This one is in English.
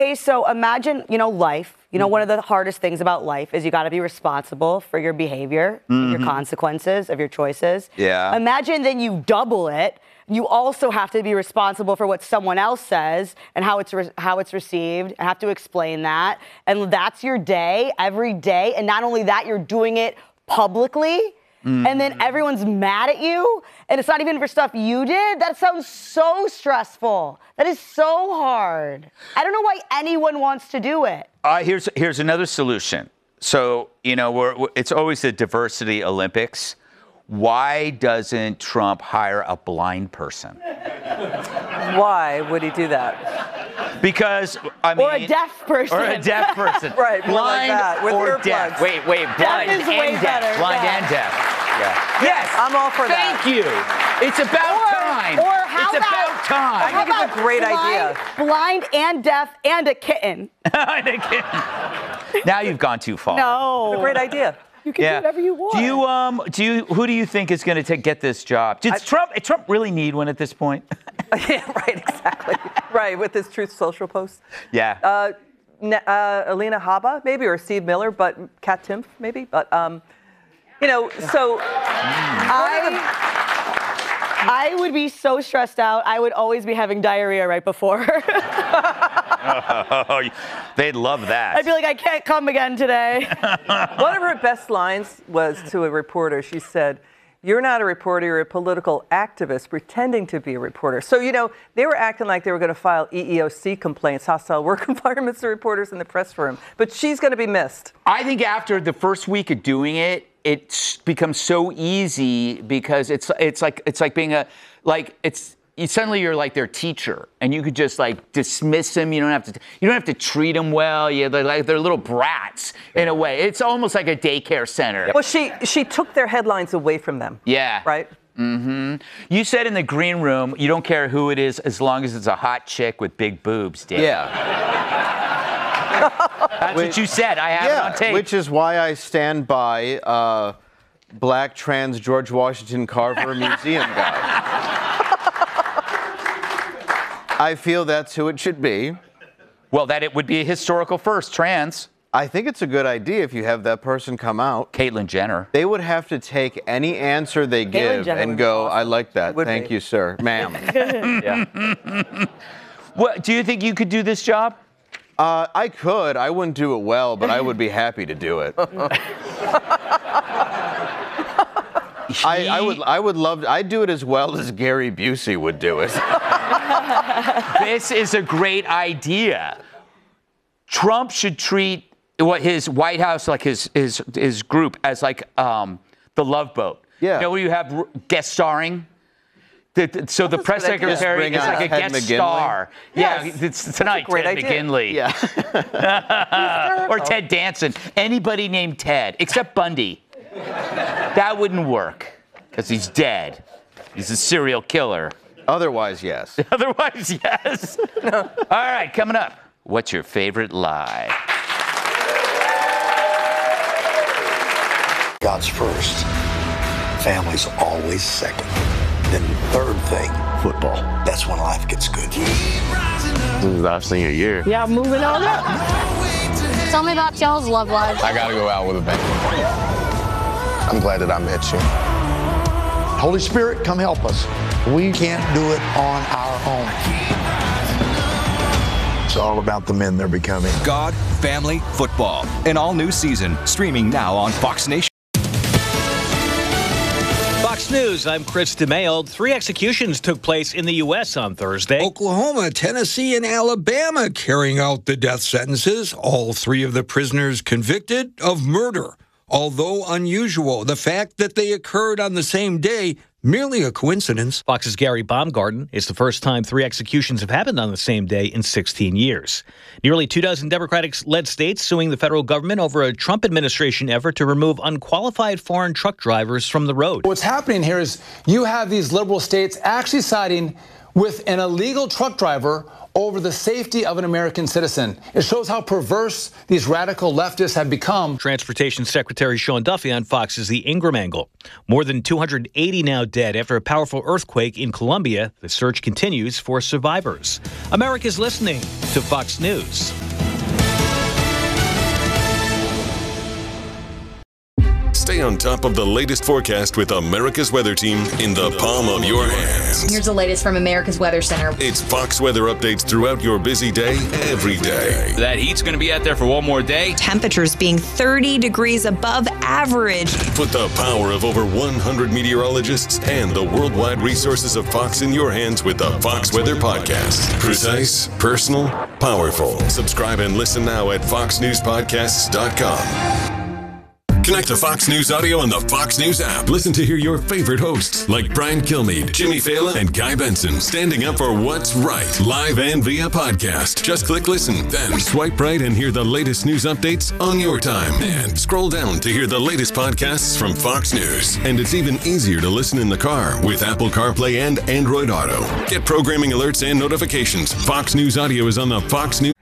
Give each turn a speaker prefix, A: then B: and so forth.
A: Okay, so imagine, life. One of the hardest things about life is you got to be responsible for your behavior, your consequences of your choices.
B: Yeah.
A: Imagine then you double it. You also have to be responsible for what someone else says and how it's received. I have to explain that. And that's your day every day. And not only that, you're doing it publicly. And then everyone's mad at you, and it's not even for stuff you did. That sounds so stressful. That is so hard. I don't know why anyone wants to do it.
B: Here's another solution. So, it's always the diversity Olympics. Why doesn't Trump hire a blind person?
C: Why would he do that?
B: Because,
A: or a deaf person.
B: Or a deaf person.
C: Right, more
B: blind
C: like that, with
B: or
C: earplugs.
B: deaf. Wait, blind
A: is way
B: and deaf.
A: better,
B: Blind
A: yeah.
B: and deaf. Yeah. Yes,
C: I'm all for that.
B: Thank you. It's about time.
A: Or how
B: it's about time.
C: I think it's a great idea.
A: Blind and deaf and a kitten.
B: Now you've gone too far.
A: No.
C: It's a great idea.
A: You can do whatever you want.
B: Who do you think is going to get this job? Does Trump really need one at this point?
C: Yeah, right, exactly. Right, with his Truth Social posts.
B: Yeah.
C: Alina Habba, maybe, or Steve Miller, but Kat Timpf, maybe. But, so
A: I would be so stressed out. I would always be having diarrhea right before.
B: They'd love that.
A: I'd be like, I can't come again today.
C: One of her best lines was to a reporter. She said, "You're not a reporter, you're a political activist pretending to be a reporter." So, they were acting like they were going to file EEOC complaints, hostile work environments to reporters in the press room. But she's going to be missed.
B: I think after the first week of doing it, it becomes so easy because it's like being suddenly you're like their teacher, and you could just dismiss them. You don't have to treat them well. They're little brats in a way. It's almost like a daycare center.
C: Well, she took their headlines away from them.
B: Yeah.
C: Right.
B: Mm-hmm. You said in the green room you don't care who it is as long as it's a hot chick with big boobs, Dan.
D: Yeah.
B: That's what you said. I have it on tape.
D: Which is why I stand by Black Trans George Washington Carver Museum guy. I feel that's who it should be.
B: Well, that it would be a historical first, trans.
D: I think it's a good idea if you have that person come out.
B: Caitlyn Jenner.
D: They would have to take any answer they give and go, I like that. Thank you, sir. Ma'am.
B: Yeah. What, do you think you could do this job?
D: I could. I wouldn't do it well, but I would be happy to do it. I would love to. I'd do it as well as Gary Busey would do it.
B: This is a great idea. Trump should treat his White House, like his group, as like the Love Boat.
D: Yeah.
B: Where you have guest starring. So the press secretary is like a guest star.
C: Yes.
B: Yeah, it's tonight, Ted
C: idea.
B: McGinley.
D: Yeah.
B: Or Ted Danson. Anybody named Ted, except Bundy. That wouldn't work, because he's dead. He's a serial killer.
D: Otherwise, yes.
B: Otherwise, yes. All right, coming up. What's your favorite lie?
E: God's first. Family's always second. Then the third thing, football. That's when life gets good.
F: This is last thing a year.
A: Yeah, moving on up.
G: Tell me about y'all's love life.
F: I gotta go out with a bang. I'm glad that I met you.
E: Holy Spirit, come help us. We can't do it on our own. It's all about the men they're becoming.
H: God, Family, Football. An all-new season, streaming now on Fox Nation.
I: Fox News, I'm Chris DeMayo. 3 executions took place in the U.S. on Thursday.
J: Oklahoma, Tennessee, and Alabama carrying out the death sentences. All 3 of the prisoners convicted of murder. Although unusual, the fact that they occurred on the same day, merely a coincidence.
I: Fox's Gary Baumgarten. It's the first time 3 executions have happened on the same day in 16 years. Nearly 24 Democratic-led states suing the federal government over a Trump administration effort to remove unqualified foreign truck drivers from the road.
K: What's happening here is you have these liberal states actually siding with an illegal truck driver over the safety of an American citizen. It shows how perverse these radical leftists have become.
I: Transportation Secretary Sean Duffy on Fox's The Ingram Angle. More than 280 now dead after a powerful earthquake in Colombia. The search continues for survivors. America's listening to Fox News.
L: Stay on top of the latest forecast with America's Weather Team in the palm of your hands.
M: Here's the latest from America's Weather Center.
L: It's Fox weather updates throughout your busy day, every day.
B: That heat's going to be out there for one more day.
N: Temperatures being 30 degrees above average.
L: Put the power of over 100 meteorologists and the worldwide resources of Fox in your hands with the Fox Weather Podcast. Precise, personal, powerful. Subscribe and listen now at foxnewspodcasts.com. Connect to Fox News Audio on the Fox News app. Listen to hear your favorite hosts like Brian Kilmeade, Jimmy Fallon, and Guy Benson standing up for what's right, live and via podcast. Just click listen, then swipe right and hear the latest news updates on your time. And scroll down to hear the latest podcasts from Fox News. And it's even easier to listen in the car with Apple CarPlay and Android Auto. Get programming alerts and notifications. Fox News Audio is on the Fox News.